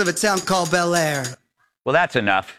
of a town called Bel Air. Well, that's enough.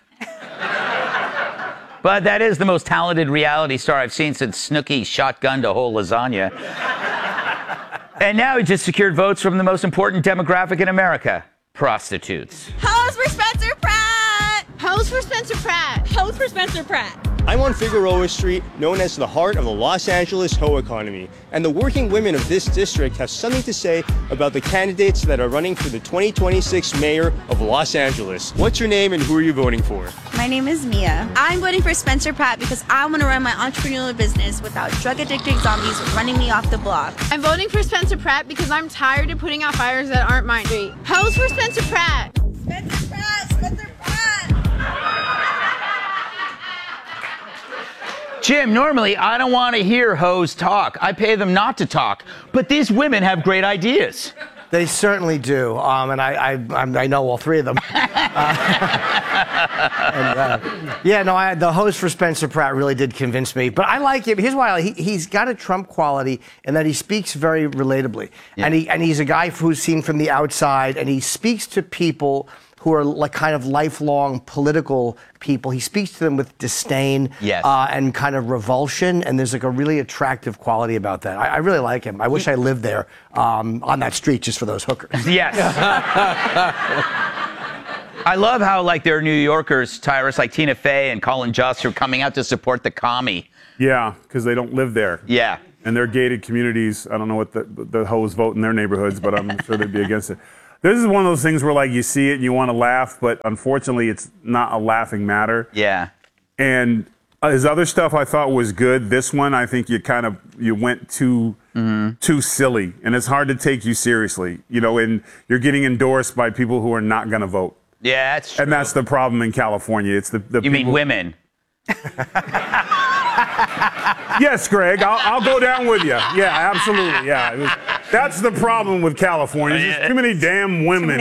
But that is the most talented reality star I've seen since Snooki shotgunned a whole lasagna. And now he just secured votes from the most important demographic in America, prostitutes. Hose for Spencer Pratt! Hose for Spencer Pratt! Hose for Spencer Pratt! I'm on Figueroa Street, known as the heart of the Los Angeles hoe economy, and the working women of this district have something to say about the candidates that are running for the 2026 mayor of Los Angeles. What's your name and who are you voting for? My name is Mia. I'm voting for Spencer Pratt because I want to run my entrepreneurial business without drug-addicted zombies running me off the block. I'm voting for Spencer Pratt because I'm tired of putting out fires that aren't my street. Hose for Spencer Pratt! Spencer Pratt! Spencer Pratt! Jim, normally I don't want to hear hoes talk. I pay them not to talk. But these women have great ideas. They certainly do, and I know all three of them. The host for Spencer Pratt really did convince me. But I like him. Here's why he's got a Trump quality in that he speaks very relatably, and he's a guy who's seen from the outside, and he speaks to people who are like kind of lifelong political people. He speaks to them with disdain and kind of revulsion, and there's like a really attractive quality about that. I really like him. I wish I lived there on that street just for those hookers. Yes. I love how like there are New Yorkers, Tyrus, like Tina Fey and Colin Jost, who are coming out to support the commie. Yeah, because they don't live there. Yeah. And they're gated communities. I don't know what the hoes vote in their neighborhoods, but I'm sure they'd be against it. This is one of those things where, like, you see it and you want to laugh, but unfortunately, it's not a laughing matter. Yeah. And his other stuff I thought was good. This one, I think you went too silly, and it's hard to take you seriously. You know, and you're getting endorsed by people who are not going to vote. Yeah, that's true. And that's the problem in California. It's the you people... mean women? Yes, Greg, I'll go down with you. Yeah, absolutely. Yeah, that's the problem with California. There's too many damn women.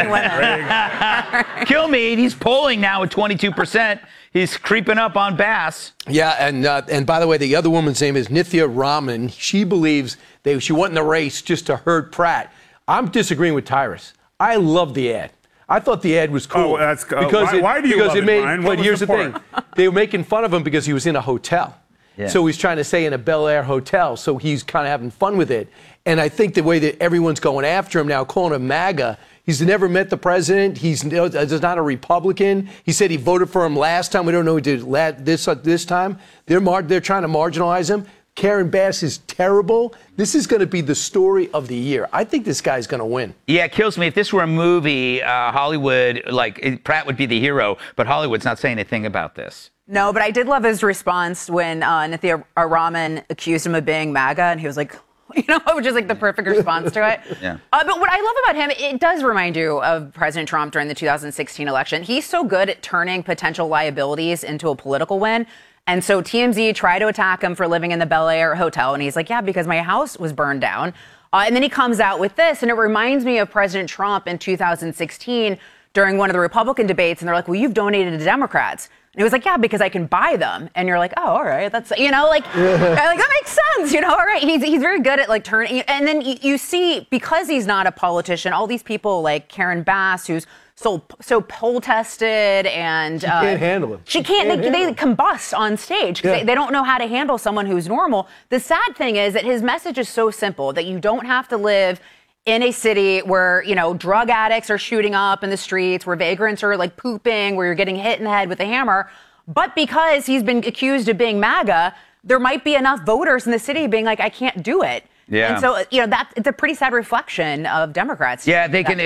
Greg. Kill me. He's polling now at 22%. He's creeping up on Bass. Yeah, and by the way, the other woman's name is Nithya Raman. She believes she went in the race just to hurt Pratt. I'm disagreeing with Tyrus. I love the ad. I thought the ad was cool. Oh, that's why do you love it, Brian? But here's the thing. They were making fun of him because he was in a hotel. Yeah. So he's trying to say in a Bel Air hotel, so he's kind of having fun with it. And I think the way that everyone's going after him now, calling him MAGA, he's never met the president. He's not a Republican. He said he voted for him last time. We don't know who did this time. They're trying to marginalize him. Karen Bass is terrible. This is going to be the story of the year. I think this guy's going to win. Yeah, it kills me. If this were a movie, Hollywood, Pratt would be the hero, but Hollywood's not saying anything about this. No, but I did love his response when Nithya Raman accused him of being MAGA, and he was like, which is like the perfect response to it. Yeah. But what I love about him, it does remind you of President Trump during the 2016 election. He's so good at turning potential liabilities into a political win. And so TMZ tried to attack him for living in the Bel Air hotel. And he's like, yeah, because my house was burned down. And then he comes out with this. And it reminds me of President Trump in 2016 during one of the Republican debates. And they're like, well, you've donated to Democrats. And he was like, yeah, because I can buy them. And you're like, oh, all right. That's, like that makes sense. All right. He's very good at like turning. And then you see, because he's not a politician, all these people like Karen Bass, who's so poll tested and she can't handle him. She can't. They combust on stage because they don't know how to handle someone who's normal. The sad thing is that his message is so simple that you don't have to live in a city where, drug addicts are shooting up in the streets, where vagrants are like pooping, where you're getting hit in the head with a hammer. But because he's been accused of being MAGA, there might be enough voters in the city being like, I can't do it. Yeah. And so, it's a pretty sad reflection of Democrats. Yeah,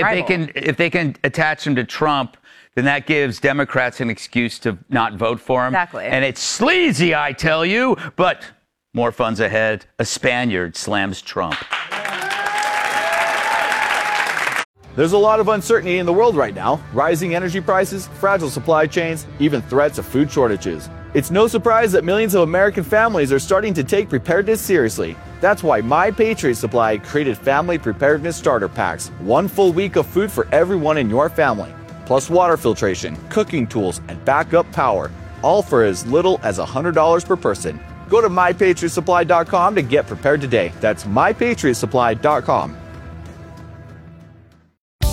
if they can attach him to Trump, then that gives Democrats an excuse to not vote for him. Exactly. And it's sleazy, I tell you. But more fun's ahead. A Spaniard slams Trump. There's a lot of uncertainty in the world right now. Rising energy prices, fragile supply chains, even threats of food shortages. It's no surprise that millions of American families are starting to take preparedness seriously. That's why My Patriot Supply created Family Preparedness Starter Packs. 1 full week of food for everyone in your family. Plus water filtration, cooking tools, and backup power. All for as little as $100 per person. Go to MyPatriotSupply.com to get prepared today. That's MyPatriotSupply.com.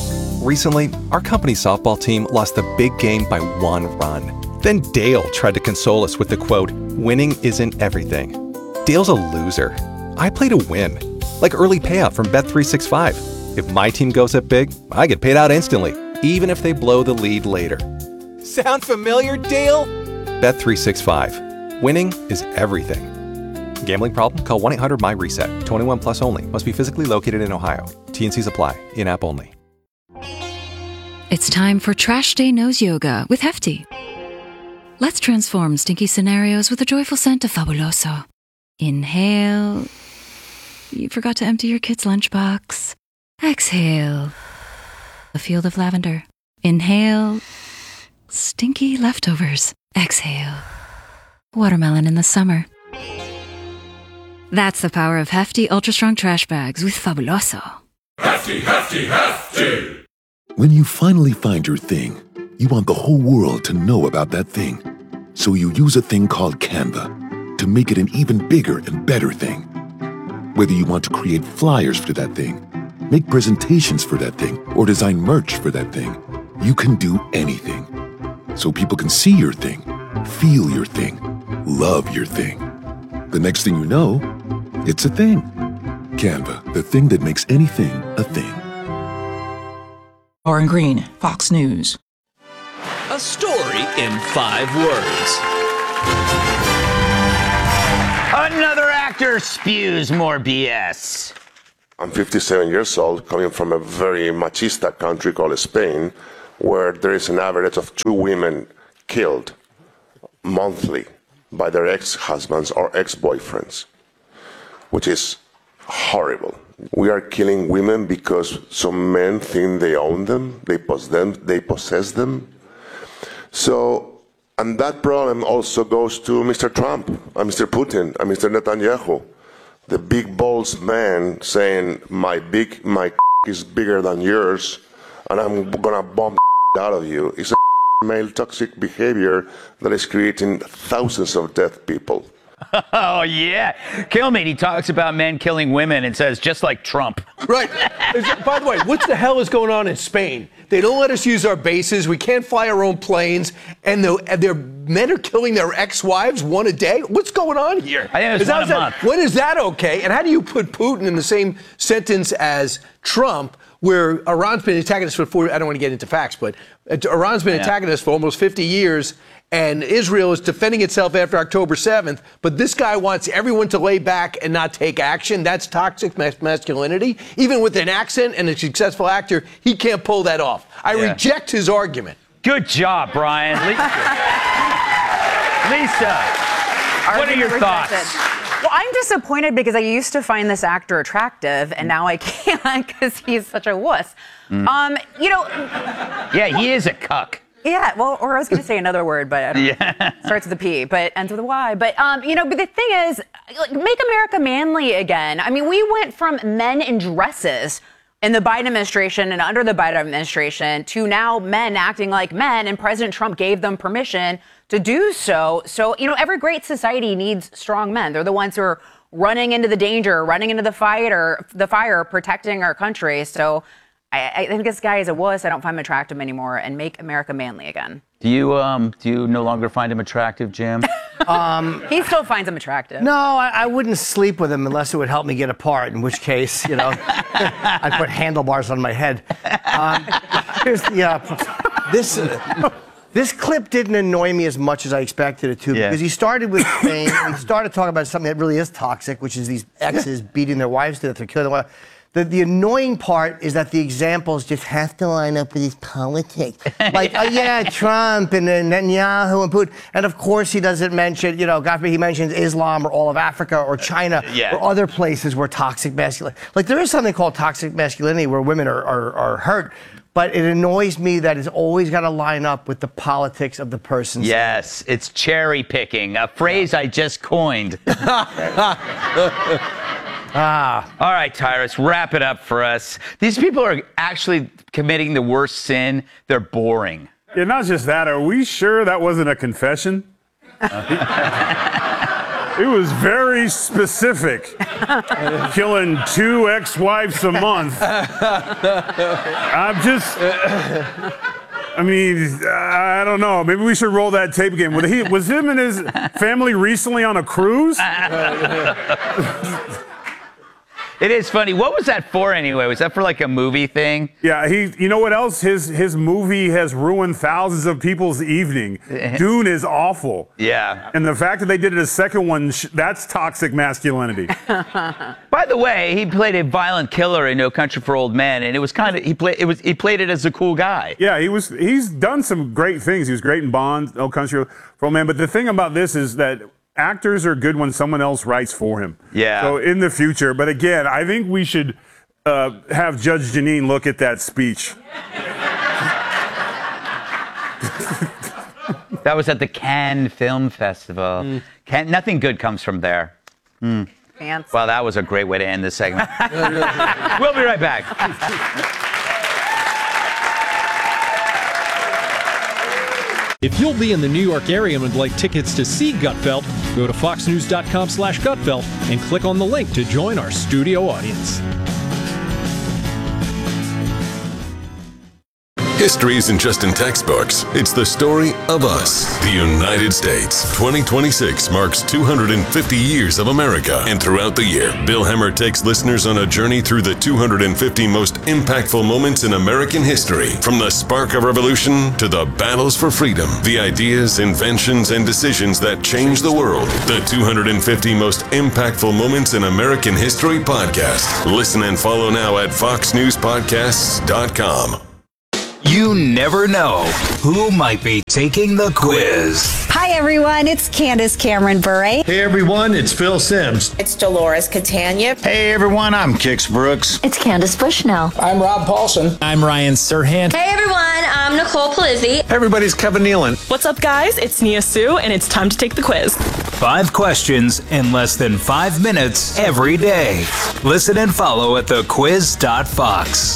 Recently, our company softball team lost the big game by 1 run. Then Dale tried to console us with the quote, "Winning isn't everything." Dale's a loser. I play to win. Like early payout from Bet365. If my team goes up big, I get paid out instantly, even if they blow the lead later. Sound familiar, Dale? Bet365. Winning is everything. Gambling problem? Call 1-800-MY-RESET. 21 plus only. Must be physically located in Ohio. T&Cs apply. In-app only. It's time for Trash Day Nose Yoga with Hefty. Let's transform stinky scenarios with a joyful scent of Fabuloso. Inhale. You forgot to empty your kid's lunchbox. Exhale. A field of lavender. Inhale. Stinky leftovers. Exhale. Watermelon in the summer. That's the power of Hefty Ultra Strong Trash Bags with Fabuloso. Hefty, hefty, hefty! When you finally find your thing, you want the whole world to know about that thing. So you use a thing called Canva to make it an even bigger and better thing. Whether you want to create flyers for that thing, make presentations for that thing, or design merch for that thing, you can do anything. So people can see your thing, feel your thing, love your thing. The next thing you know, it's a thing. Canva, the thing that makes anything a thing. Lauren Green, Fox News. A story in 5 words. Another actor spews more BS. I'm 57 years old, coming from a very machista country called Spain, where there is an average of 2 women killed monthly by their ex-husbands or ex-boyfriends, which is horrible. We are killing women because some men think they own them, they possess them. So, and that problem also goes to Mr. Trump, and Mr. Putin, and Mr. Netanyahu, the big balls man saying my is bigger than yours, and I'm gonna bomb the out of you. It's a male toxic behavior that is creating thousands of dead people. Oh, yeah. Kilmeade, he talks about men killing women and says, just like Trump. Right. By the way, what the hell is going on in Spain? They don't let us use our bases. We can't fly our own planes. And their men are killing their ex-wives 1 a day? What's going on here? I think it's 1 a month. When is that okay? And how do you put Putin in the same sentence as Trump, where Iran's been attacking us for I don't want to get into facts, but Iran's been attacking us for almost 50 years, and Israel is defending itself after October 7th, but this guy wants everyone to lay back and not take action. That's toxic masculinity. Even with an accent and a successful actor, he can't pull that off. I reject his argument. Good job, Brian. Lisa, what are your thoughts? Well, I'm disappointed because I used to find this actor attractive, and now I can't because he's such a wuss. Yeah, he is a cuck. Yeah, well, or I was going to say another word, but I don't know. Starts with a P, but ends with a Y. But, but the thing is, make America manly again. I mean, we went from men in dresses in the Biden administration and under the Biden administration to now men acting like men, and President Trump gave them permission to do so. So, every great society needs strong men. They're the ones who are running into the danger, running into the fire, protecting our country. So I think this guy is a wuss. I don't find him attractive anymore, and make America manly again. Do you no longer find him attractive, Jim? He still finds him attractive. No, I wouldn't sleep with him unless it would help me get apart, in which case, I'd put handlebars on my head. This clip didn't annoy me as much as I expected it to, because he started with Spain, and he started talking about something that really is toxic, which is these exes beating their wives to death or killing their wives. The annoying part is that the examples just have to line up with his politics. Like, Trump and Netanyahu and Putin. And of course he doesn't mention, God forbid he mentions Islam or all of Africa or China or other places where toxic masculinity. Like, there is something called toxic masculinity where women are hurt. But it annoys me that it's always got to line up with the politics of the person. Yes, it's cherry picking, a phrase I just coined. All right, Tyrus, wrap it up for us. These people are actually committing the worst sin. They're boring. Yeah, not just that. Are we sure that wasn't a confession? He was very specific. Killing 2 ex-wives a month. I don't know. Maybe we should roll that tape again. Was him and his family recently on a cruise? It is funny. What was that for anyway? Was that for like a movie thing? Yeah, you know what else? His movie has ruined thousands of people's evening. Dune is awful. Yeah. And the fact that they did it a second one, that's toxic masculinity. By the way, he played a violent killer in No Country for Old Men, and it was kind of he played it as a cool guy. Yeah, he's done some great things. He was great in Bond, No Country for Old Men. But the thing about this is that actors are good when someone else writes for him. Yeah. So in the future, but again, I think we should have Judge Jeanine look at that speech. That was at the Cannes Film Festival. Nothing good comes from there. Fancy. Well, that was a great way to end this segment. We'll be right back. If you'll be in the New York area and would like tickets to see Gutfeld, go to foxnews.com/Gutfeld and click on the link to join our studio audience. History isn't just in textbooks, it's the story of us. The United States. 2026 marks 250 years of America. And throughout the year, Bill Hemmer takes listeners on a journey through the 250 most impactful moments in American history. From the spark of revolution to the battles for freedom, the ideas, inventions, and decisions that changed the world. The 250 most impactful moments in American history podcast. Listen and follow now at foxnewspodcasts.com. You never know who might be taking the quiz. Hi, everyone. It's Candace Cameron Bure. Hey, everyone. It's Phil Simms. It's Dolores Catania. Hey, everyone. I'm Kix Brooks. It's Candace Bushnell. I'm Rob Paulson. I'm Ryan Serhant. Hey, everyone. I'm Nicole Palizzi. Hey, everybody's Kevin Nealon. What's up, guys? It's Nia Sue, and it's time to take the quiz. 5 questions in less than 5 minutes every day. Listen and follow at thequiz.fox.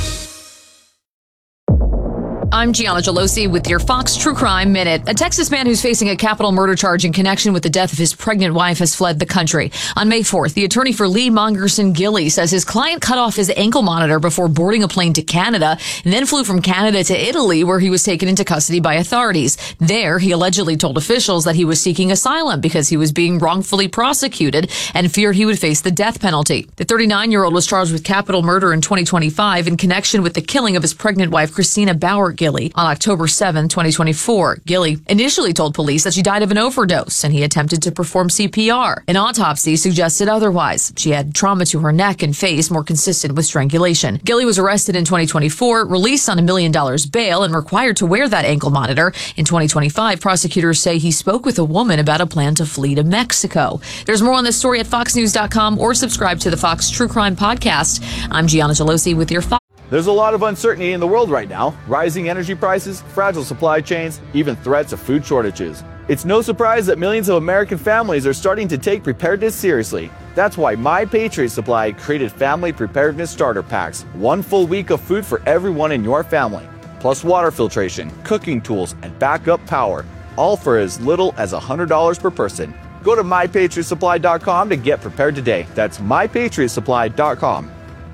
I'm Gianna Gelosi with your Fox True Crime Minute. A Texas man who's facing a capital murder charge in connection with the death of his pregnant wife has fled the country. On May 4th, the attorney for Lee Mongerson Gilly says his client cut off his ankle monitor before boarding a plane to Canada and then flew from Canada to Italy, where he was taken into custody by authorities. There, he allegedly told officials that he was seeking asylum because he was being wrongfully prosecuted and feared he would face the death penalty. The 39-year-old was charged with capital murder in 2025 in connection with the killing of his pregnant wife, Christina Bauer Gilly, on October 7, 2024. Gilly initially told police that she died of an overdose and he attempted to perform CPR. An autopsy suggested otherwise. She had trauma to her neck and face more consistent with strangulation. Gilly was arrested in 2024, released on $1 million bail, and required to wear that ankle monitor. In 2025, prosecutors say he spoke with a woman about a plan to flee to Mexico. There's more on this story at foxnews.com or subscribe to the Fox True Crime Podcast. I'm Gianna Gelosi with your Fox. There's a lot of uncertainty in the world right now. Rising energy prices, fragile supply chains, even threats of food shortages. It's no surprise that millions of American families are starting to take preparedness seriously. That's why My Patriot Supply created Family Preparedness Starter Packs. 1 full week of food for everyone in your family. Plus water filtration, cooking tools, and backup power. All for as little as $100 per person. Go to MyPatriotSupply.com to get prepared today. That's MyPatriotSupply.com.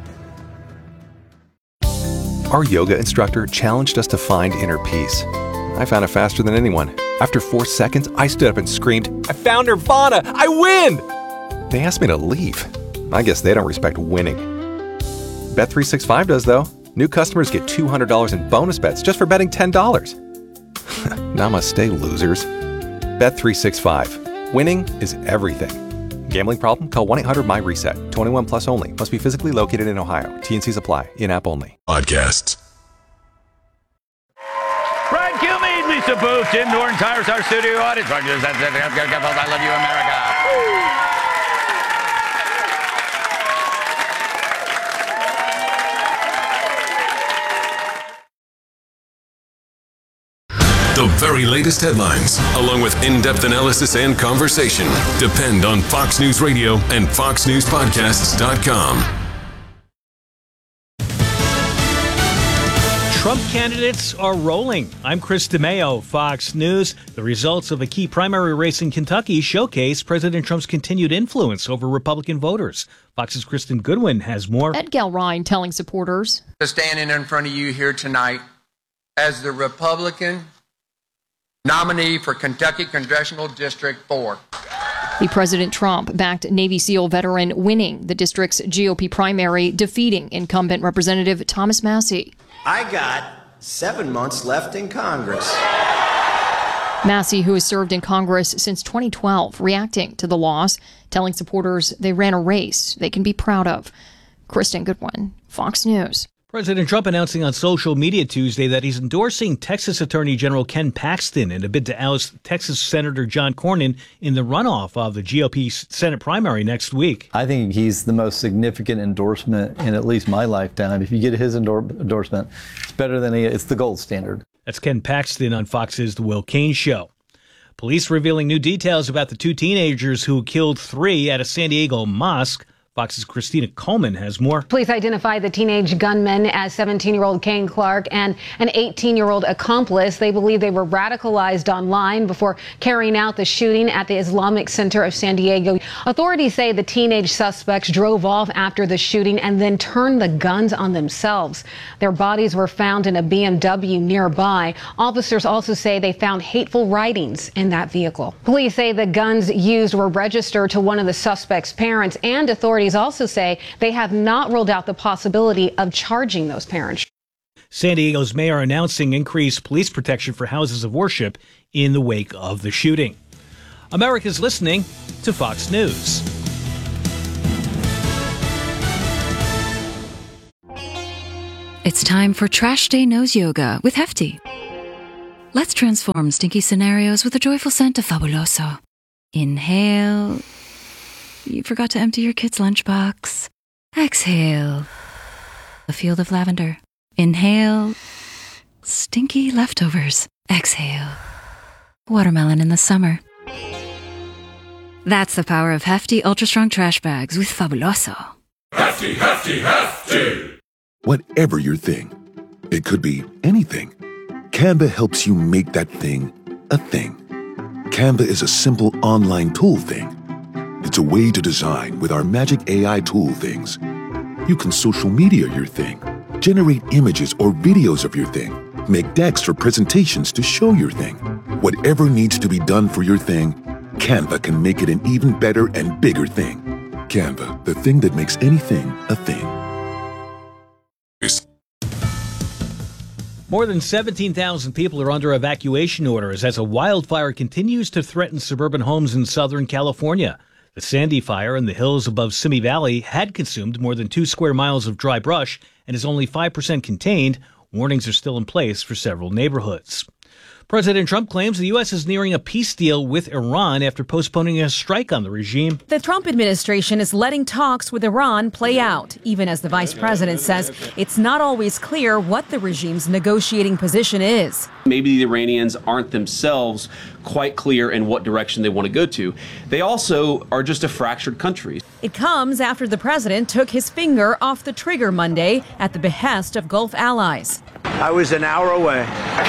Our yoga instructor challenged us to find inner peace. I found it faster than anyone. After 4 seconds, I stood up and screamed, "I found Nirvana! I win!" They asked me to leave. I guess they don't respect winning. Bet365 does, though. New customers get $200 in bonus bets just for betting $10. Namaste, losers. Bet365. Winning is everything. Gambling problem? Call 1-800-MY-RESET. 21 plus only. Must be physically located in Ohio. T&Cs apply. In-app only. Podcasts. Brian Kilmeade, Lisa Booth, Jim Norton, Tyrus, our studio audience. I love you, America. The very latest headlines, along with in-depth analysis and conversation, depend on Fox News Radio and FoxNewsPodcasts.com. Trump candidates are rolling. I'm Chris DeMeo, Fox News. The results of a key primary race in Kentucky showcase President Trump's continued influence over Republican voters. Fox's Kristen Goodwin has more. Ed Gelrine telling supporters. Standing in front of you here tonight as the Republican nominee for Kentucky Congressional District 4. The President Trump-backed Navy SEAL veteran winning the district's GOP primary, defeating incumbent Representative Thomas Massie. I got 7 months left in Congress. Massie, who has served in Congress since 2012, reacting to the loss, telling supporters they ran a race they can be proud of. Kristen Goodwin, Fox News. President Trump announcing on social media Tuesday that he's endorsing Texas Attorney General Ken Paxton in a bid to oust Texas Senator John Cornyn in the runoff of the GOP Senate primary next week. I think he's the most significant endorsement in at least my lifetime. If you get his endorsement, it's better than it's the gold standard. That's Ken Paxton on Fox's The Will Cain Show. Police revealing new details about the 2 teenagers who killed 3 at a San Diego mosque. Fox's Christina Coleman has more. Police identify the teenage gunmen as 17-year-old Kane Clark and an 18-year-old accomplice. They believe they were radicalized online before carrying out the shooting at the Islamic Center of San Diego. Authorities say the teenage suspects drove off after the shooting and then turned the guns on themselves. Their bodies were found in a BMW nearby. Officers also say they found hateful writings in that vehicle. Police say the guns used were registered to one of the suspects' parents, and authorities also say they have not ruled out the possibility of charging those parents. San Diego's mayor announcing increased police protection for houses of worship in the wake of the shooting. America's listening to Fox News. It's time for Trash Day Nose Yoga with Hefty. Let's transform stinky scenarios with a joyful scent of Fabuloso. Inhale. You forgot to empty your kid's lunchbox. Exhale. A field of lavender. Inhale. Stinky leftovers. Exhale. Watermelon in the summer. That's the power of Hefty Ultra Strong Trash Bags with Fabuloso. Hefty, hefty, hefty! Whatever your thing, it could be anything. Canva helps you make that thing a thing. Canva is a simple online tool thing. It's a way to design with our magic AI tool things. You can social media your thing, generate images or videos of your thing, make decks or presentations to show your thing. Whatever needs to be done for your thing, Canva can make it an even better and bigger thing. Canva, the thing that makes anything a thing. More than 17,000 people are under evacuation orders as a wildfire continues to threaten suburban homes in Southern California. The Sandy fire in the hills above Simi Valley had consumed more than 2 square miles of dry brush and is only 5% contained. Warnings are still in place for several neighborhoods. President Trump claims the U.S. is nearing a peace deal with Iran after postponing a strike on the regime. The Trump administration is letting talks with Iran play out, even as the vice president says it's not always clear what the regime's negotiating position is. Maybe the Iranians aren't themselves quite clear in what direction they want to go to. They also are just a fractured country. It comes after the president took his finger off the trigger Monday at the behest of Gulf allies. I was an hour away.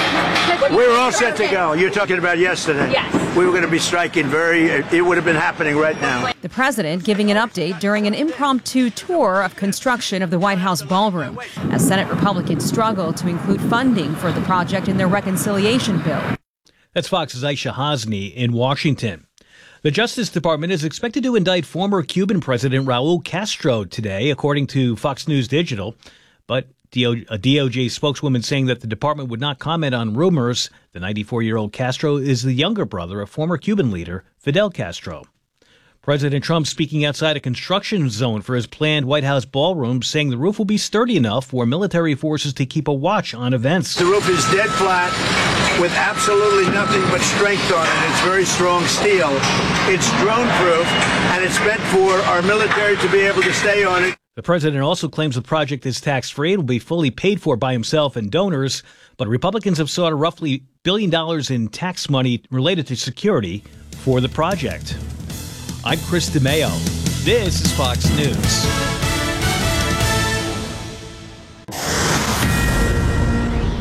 We were all set to go. You're talking about yesterday. Yes. We were going to be striking it would have been happening right now. The president giving an update during an impromptu tour of construction of the White House ballroom as Senate Republicans struggle to include funding for the project in their reconciliation bill. That's Fox's Aisha Hasni in Washington. The Justice Department is expected to indict former Cuban President Raul Castro today, according to Fox News Digital. But a DOJ spokeswoman saying that the department would not comment on rumors. The 94-year-old Castro is the younger brother of former Cuban leader Fidel Castro. President Trump speaking outside a construction zone for his planned White House ballroom, saying the roof will be sturdy enough for military forces to keep a watch on events. The roof is dead flat with absolutely nothing but strength on it. It's very strong steel. It's drone-proof, and it's meant for our military to be able to stay on it. The president also claims the project is tax-free and will be fully paid for by himself and donors, but Republicans have sought a roughly $1 billion in tax money related to security for the project. I'm Chris DeMeo. This is Fox News.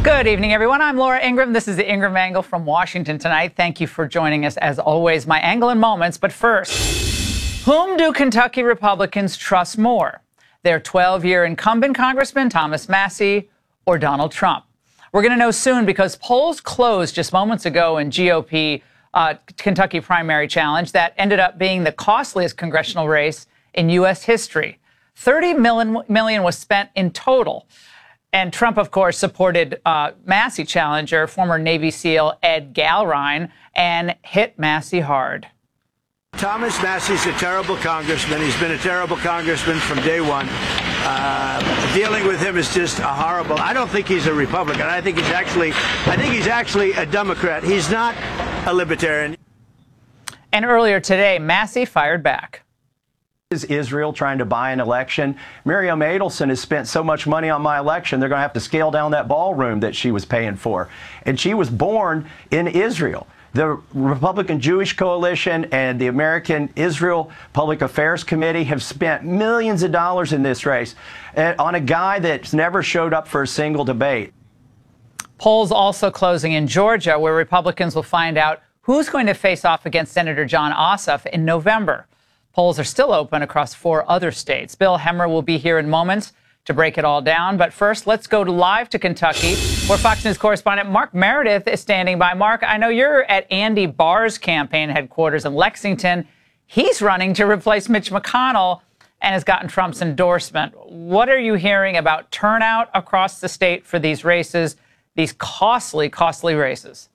Good evening, everyone. I'm Laura Ingraham. This is the Ingraham Angle from Washington tonight. Thank you for joining us, as always, my angle in moments. But first, whom do Kentucky Republicans trust more? Their 12-year incumbent Congressman Thomas Massie or Donald Trump? We're going to know soon because polls closed just moments ago in GOP Kentucky primary challenge that ended up being the costliest congressional race in U.S. history. $30 million was spent in total. And Trump, of course, supported Massie challenger, former Navy SEAL Ed Galrine, and hit Massie hard. Thomas Massie's a terrible congressman. He's been a terrible congressman from day one. Dealing with him is just horrible. I don't think he's a Republican. I think he's actually a Democrat. He's not a libertarian. And earlier today, Massie fired back. Is Israel trying to buy an election? Miriam Adelson has spent so much money on my election, they're going to have to scale down that ballroom that she was paying for. And she was born in Israel. The Republican Jewish Coalition and the American Israel Public Affairs Committee have spent millions of dollars in this race on a guy that's never showed up for a single debate. Polls also closing in Georgia, where Republicans will find out who's going to face off against Senator Jon Ossoff in November. Polls are still open across 4 other states. Bill Hemmer will be here in moments to break it all down. But first, let's go live to Kentucky, where Fox News correspondent Mark Meredith is standing by. Mark, I know you're at Andy Barr's campaign headquarters in Lexington. He's running to replace Mitch McConnell and has gotten Trump's endorsement. What are you hearing about turnout across the state for these races, these costly races?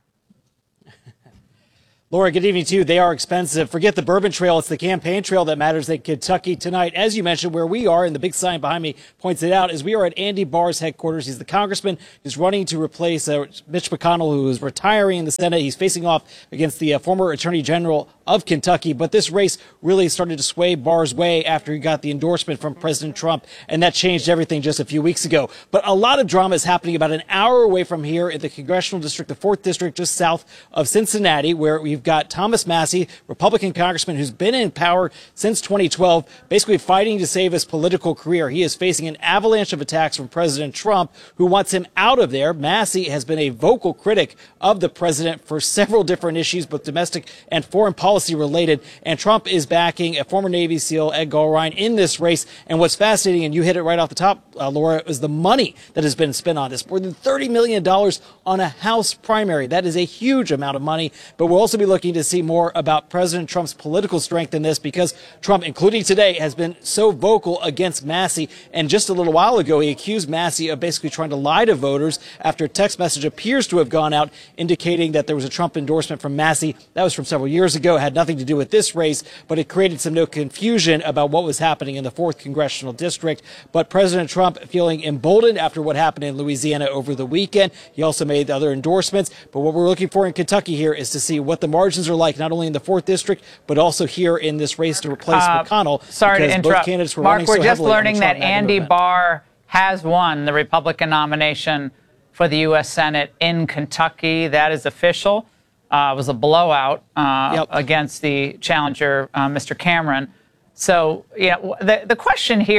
Laura, good evening to you. They are expensive. Forget the Bourbon Trail. It's the campaign trail that matters in Kentucky tonight. As you mentioned, where we are, and the big sign behind me points it out, is we are at Andy Barr's headquarters. He's the congressman who's running to replace Mitch McConnell, who is retiring in the Senate. He's facing off against the former Attorney General of Kentucky. But this race really started to sway Barr's way after he got the endorsement from President Trump, and that changed everything just a few weeks ago. But a lot of drama is happening about an hour away from here in the congressional district, the 4th district, just south of Cincinnati, where we've got Thomas Massie, Republican congressman who's been in power since 2012, basically fighting to save his political career. He is facing an avalanche of attacks from President Trump, who wants him out of there. Massie has been a vocal critic of the president for several different issues, both domestic and foreign policy related. And Trump is backing a former Navy SEAL, Ed Galrine, in this race. And what's fascinating, and you hit it right off the top, Laura, is the money that has been spent on this. More than $30 million on a House primary. That is a huge amount of money. But we'll also be looking to see more about President Trump's political strength in this, because Trump, including today, has been so vocal against Massie. And just a little while ago, he accused Massie of basically trying to lie to voters after a text message appears to have gone out indicating that there was a Trump endorsement from Massie. That was from several years ago, had nothing to do with this race, but it created some confusion about what was happening in the 4th congressional district. But President Trump feeling emboldened after what happened in Louisiana over the weekend. He also made other endorsements. But what we're looking for in Kentucky here is to see what the margins are like, not only in the 4th district, but also here in this race to replace McConnell. Sorry to interrupt. Mark, we're just learning that Andy Barr has won the Republican nomination for the U.S. Senate in Kentucky. That is official. It was a blowout against the challenger, Mr. Cameron. So, the question here